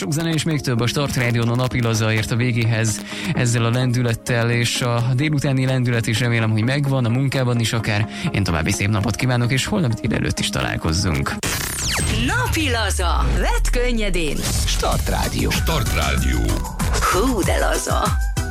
Sok zene és még több a Start Rádión, a napi laza ért a végéhez ezzel a lendülettel, és a délutáni lendület is remélem, hogy megvan, a munkában is akár. Én további szép napot kívánok, és holnap délelőtt is találkozzunk. Napi laza. Vedd könnyedén. Start Rádió. Hú, de laza.